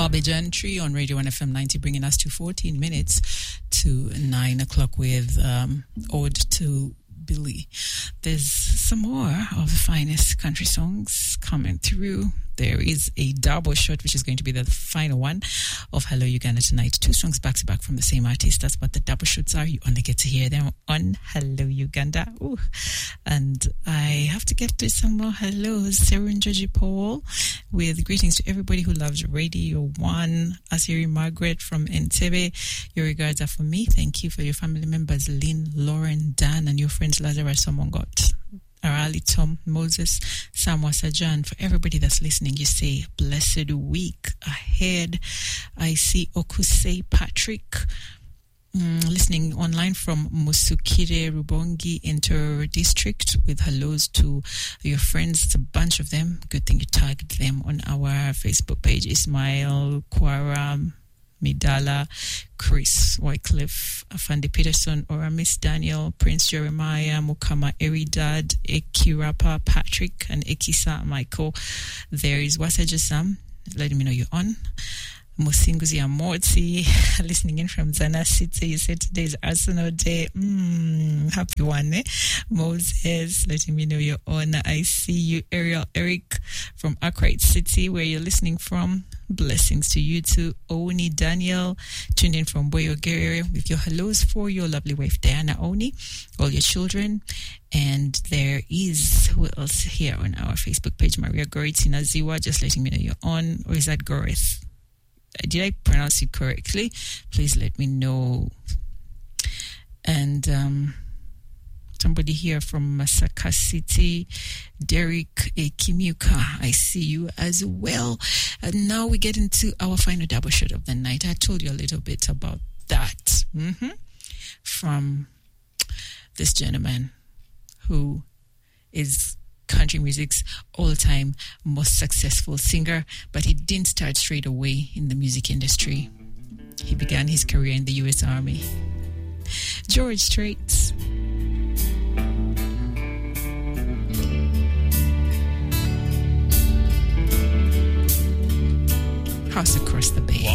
Bobby Gentry on Radio 1FM 90, bringing us to 14 minutes to 9 o'clock with Ode to Billy. There's some more of the finest country songs coming through. There is a double shot, which is going to be the final one of Hello Uganda tonight. 2 songs back to back from the same artist. That's what the double shots are. You only get to hear them on Hello Uganda. Ooh. And I have to get to some more hellos. Serun Joji Paul with greetings to everybody who loves Radio 1. Asiri Margaret from Entebbe. Your regards are for me. Thank you for your family members, Lynn, Lauren, Dan, and your friends Lazarus Omongot, Arali, Tom, Moses, Samuel, Sajan. For everybody that's listening, you say blessed week ahead. I see Okusei Patrick listening online from Musukire Rubongi Inter District with hellos to your friends. It's a bunch of them. Good thing you tagged them on our Facebook page. Ismail, Kwara, Midala, Chris Wycliffe, Afandi Peterson, Oramis Daniel, Prince Jeremiah, Mukama Eridad, Ekirapa Patrick, and Ekisa Michael. There is Wasaja Sam, letting me know you're on. Musinguzi Amorti, listening in from Zana City. You said today is Arsenal Day. Happy one, eh? Moses, letting me know you're on. I see you, Ariel Eric from Arkwright City, where you're listening from. Blessings to you too. Oni Daniel, tuned in from Boyogere with your hellos for your lovely wife Diana Oni, all your children. And there is, who else here on our Facebook page? Maria Goritina Ziwa, just letting me know you're on. Or is that Gorith? Did I pronounce it correctly? Please let me know. And somebody here from Masaka City, Derek Kimuka, I see you as well. And now we get into our final double shot of the night. I told you a little bit about that. From this gentleman who is country music's all-time most successful singer, but he didn't start straight away in the music industry. He began his career in the U.S. Army. George Strait. House Across the Bay.